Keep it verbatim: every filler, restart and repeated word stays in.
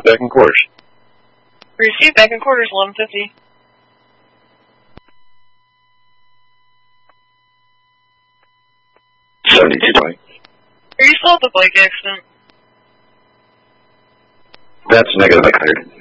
back in quarters. Received back in quarters, eleven fifty. seventy-two twenty. Are you still at the bike accident? That's negative one hundred.